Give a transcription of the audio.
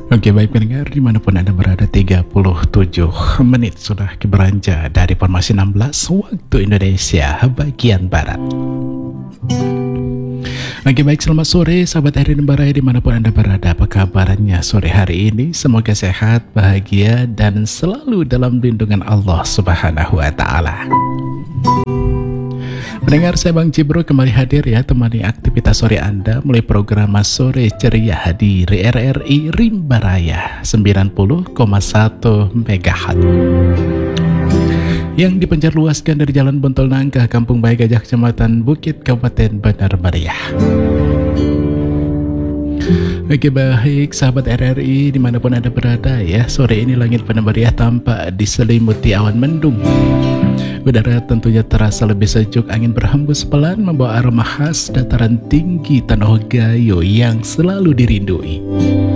Oke, baik pendengar dimanapun Anda berada, 37 menit sudah beranjak dari formasi 16 waktu Indonesia bagian Barat. Oke, baik, selamat sore sahabat Erin Baraya dimanapun Anda berada. Apa kabarnya sore hari ini? Semoga sehat, bahagia, dan selalu dalam lindungan Allah Subhanahu wa Ta'ala. Pendengar, saya Bang Cibro kembali hadir ya, temani aktivitas sore Anda mulai program Sore Ceria di RRI Rimba Raya 90,1 MHz yang dipencar luaskan dari Jalan Bontol Nangka, Kampung Bayi Gajah, Kecamatan Bukit, Kabupaten Bandar Meriah. Oke, baik sahabat RRI dimanapun Anda berada ya, sore ini langit Bandar Meriah tampak diselimuti awan mendung. Udara tentunya terasa lebih sejuk, angin berhembus pelan membawa aroma khas dataran tinggi Tanah Gayo yang selalu dirindui.